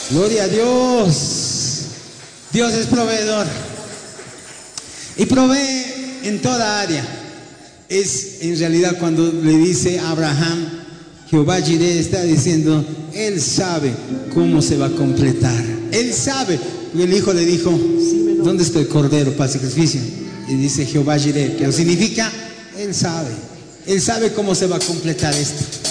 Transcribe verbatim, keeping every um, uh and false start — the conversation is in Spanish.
Gloria a Dios. Dios es proveedor. Y provee en toda área. Es en realidad cuando le dice a Abraham, Jehová Jireh, está diciendo, Él sabe cómo se va a completar. Él sabe. Y el hijo le dijo, ¿dónde está el cordero para sacrificio? Y dice Jehová Jireh, que significa, Él sabe. Él sabe cómo se va a completar esto.